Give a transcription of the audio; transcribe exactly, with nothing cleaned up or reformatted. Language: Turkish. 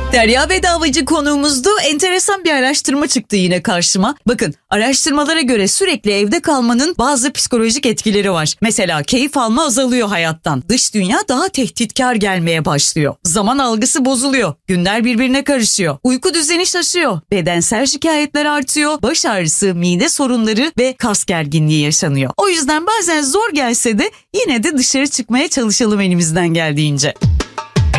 Derya Bedavacı konuğumuzdu. Enteresan bir araştırma çıktı yine karşıma. Bakın, araştırmalara göre sürekli evde kalmanın bazı psikolojik etkileri var. Mesela keyif alma azalıyor hayattan. Dış dünya daha tehditkar gelmeye başlıyor. Zaman algısı bozuluyor. Günler birbirine karışıyor. Uyku düzeni şaşıyor. Bedensel şikayetler artıyor. Baş ağrısı, mide sorunları ve kas gerginliği yaşanıyor. O yüzden bazen zor gelse de yine de dışarı çıkmaya çalışalım elimizden geldiğince.